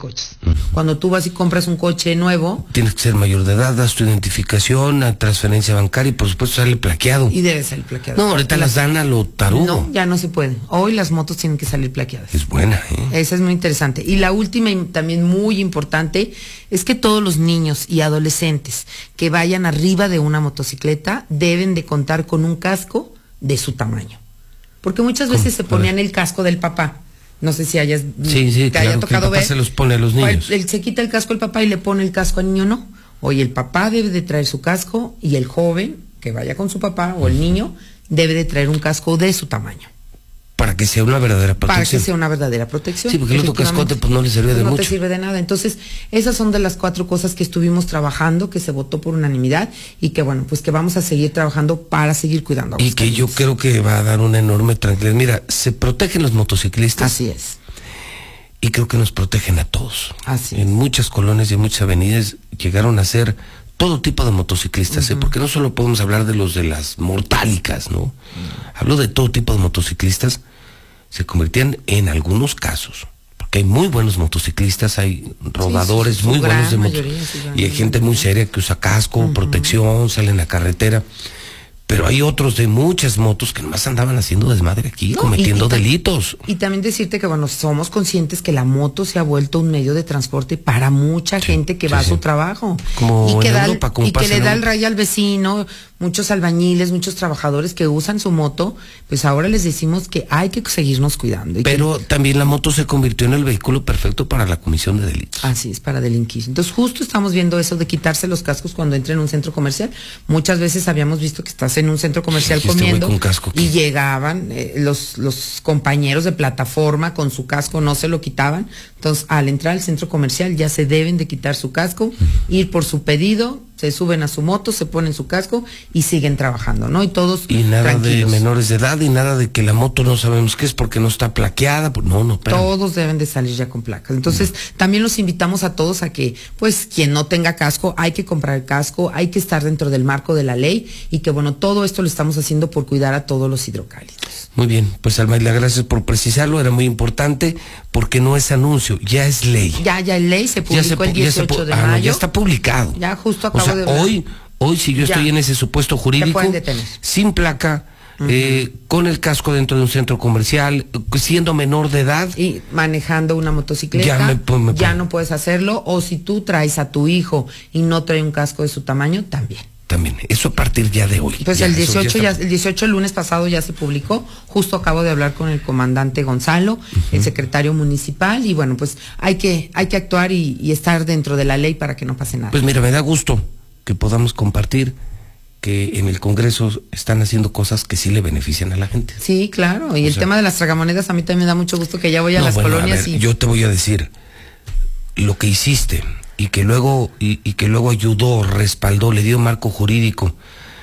coches. Cuando tú vas y compras un coche nuevo, tienes que ser mayor de edad, das tu identificación, a transferencia bancaria y por supuesto sale plaqueado. Y debe salir plaqueado. No, ahorita las dan a lo tarugo. No, ya no se puede. Hoy las motos tienen que salir plaqueadas. Es buena, Esa es muy interesante. Y la última y también muy importante es que todos los niños y adolescentes que vayan arriba de una motocicleta deben de contar con un casco de su tamaño. Porque muchas veces se ponían el casco del papá. No sé si te haya tocado ver. Se los pone a los niños. Él se quita el casco el papá y le pone el casco al niño, no. Oye, el papá debe de traer su casco y el joven que vaya con su papá o el niño debe de traer un casco de su tamaño. Para que sea una verdadera protección. Para que sea una verdadera protección. Sí, porque el otro cascote pues no le sirve de mucho. No te sirve de nada. Entonces, esas son de las 4 cosas que estuvimos trabajando, que se votó por unanimidad y que bueno, pues que vamos a seguir trabajando para seguir cuidando a los y que yo creo que va a dar una enorme tranquilidad. Mira, se protegen los motociclistas. Así es. Y creo que nos protegen a todos. Así es. En muchas colonias y en muchas avenidas llegaron a ser todo tipo de motociclistas, porque no solo podemos hablar de los de las mortálicas, ¿no? Hablo de todo tipo de motociclistas. Se convertían en algunos casos, porque hay muy buenos motociclistas, hay rodadores muy buenos de moto, y hay gente muy seria que usa casco, protección, salen a carretera, pero hay otros de muchas motos que nomás andaban haciendo desmadre aquí, cometiendo delitos. Y también decirte que bueno, somos conscientes que la moto se ha vuelto un medio de transporte para mucha gente que va a su trabajo. Como y que, le da el rayo al vecino. Muchos albañiles, muchos trabajadores que usan su moto, pues ahora les decimos que hay que seguirnos cuidando. Pero también la moto se convirtió en el vehículo perfecto para la comisión de delitos. Así es, para delinquir. Entonces justo estamos viendo eso de quitarse los cascos cuando entra en un centro comercial. Muchas veces habíamos visto que estás en un centro comercial comiendo y llegaban los compañeros de plataforma con su casco, no se lo quitaban. Entonces al entrar al centro comercial ya se deben de quitar su casco, ir por su pedido, se suben a su moto, se ponen su casco y siguen trabajando, ¿no? Y todos y nada tranquilos. De menores de edad y nada de que la moto no sabemos qué es porque no está plaqueada, no, pero todos deben de salir ya con placas. Entonces, también los invitamos a todos a que, pues, quien no tenga casco, hay que comprar el casco, hay que estar dentro del marco de la ley y que, bueno, todo esto lo estamos haciendo por cuidar a todos los hidrocálidos. Muy bien, pues Almaila, gracias por precisarlo, era muy importante porque no es anuncio, ya es ley. Ya es ley, se publicó el 18 de mayo. No, ya está publicado. Ya justo acabo de ver. Hoy si yo estoy en ese supuesto jurídico, sin placa, con el casco dentro de un centro comercial, siendo menor de edad y manejando una motocicleta, ya no puedes hacerlo, o si tú traes a tu hijo y no trae un casco de su tamaño, también, eso a partir ya de hoy. Pues el 18 el lunes pasado ya se publicó, justo acabo de hablar con el comandante Gonzalo, el secretario municipal, y bueno, pues hay que actuar y estar dentro de la ley para que no pase nada. Pues mira, me da gusto que podamos compartir que en el Congreso están haciendo cosas que sí le benefician a la gente. Sí, claro, y el tema de las tragamonedas a mí también me da mucho gusto que ya voy a las colonias. Yo te voy a decir, lo que hiciste y que luego ayudó, respaldó, le dio marco jurídico.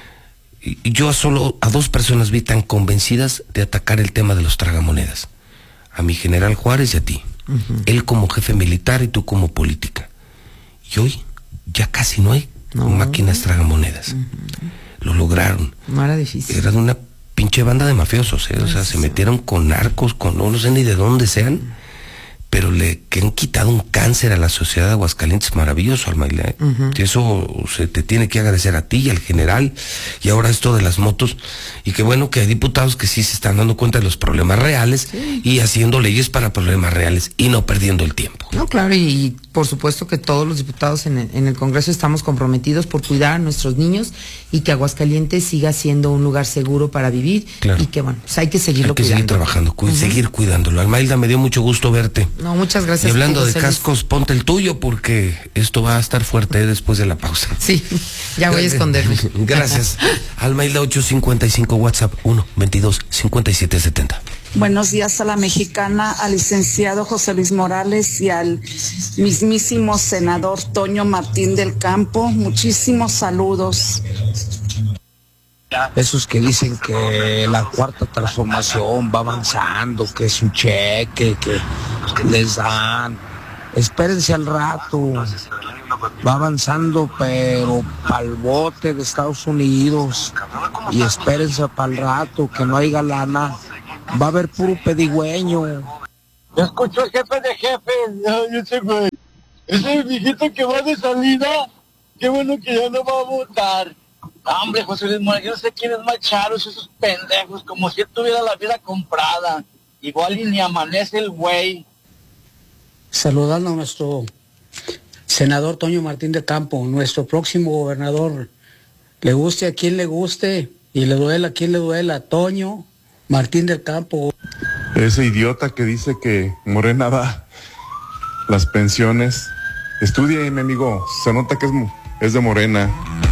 Y yo solo a 2 personas vi tan convencidas de atacar el tema de los tragamonedas. A mi general Juárez y a ti. Él como jefe militar y tú como política. Y hoy ya casi no hay máquinas tragamonedas. Lo lograron. No era difícil. Era de una pinche banda de mafiosos, o sea, se metieron con narcos, no sé ni de dónde sean, pero que han quitado un cáncer a la sociedad de Aguascalientes maravilloso, Almaila. Y eso se te tiene que agradecer a ti y al general, y ahora esto de las motos, y qué bueno que hay diputados que sí se están dando cuenta de los problemas reales y haciendo leyes para problemas reales y no perdiendo el tiempo. No, claro, y por supuesto que todos los diputados en el Congreso estamos comprometidos por cuidar a nuestros niños y que Aguascalientes siga siendo un lugar seguro para vivir, y que bueno, pues hay que seguirlo cuidando. Seguir trabajando, seguir cuidándolo. Almailda, me dio mucho gusto verte. No, muchas gracias. Y hablando de cascos, ponte el tuyo porque esto va a estar fuerte después de la pausa. Sí, ya voy a esconderme. Gracias. Almailda 855, WhatsApp 1-22-5770. Buenos días a la mexicana, al licenciado José Luis Morales y al mismísimo senador Toño Martín del Campo. Muchísimos saludos. Esos que dicen que la cuarta transformación va avanzando, que es un cheque, que les dan. Espérense al rato. Va avanzando, pero pa'l bote de Estados Unidos. Y espérense pa'l rato, que no haya lana. Va a haber puro pedigüeño. Yo escucho el jefe de jefes. Ay, ese güey. Ese viejito que va de salida. Qué bueno que ya no va a votar. Hombre, José Luis Morales, yo no sé quién es más charos, esos pendejos, como si él tuviera la vida comprada. Igual y ni amanece el güey. Saludando a nuestro senador Toño Martín del Campo, nuestro próximo gobernador. Le guste a quien le guste y le duela a quien le duela. Toño Martín del Campo. Ese idiota que dice que Morena da las pensiones. Estudia ahí, mi amigo. Se nota que es de Morena.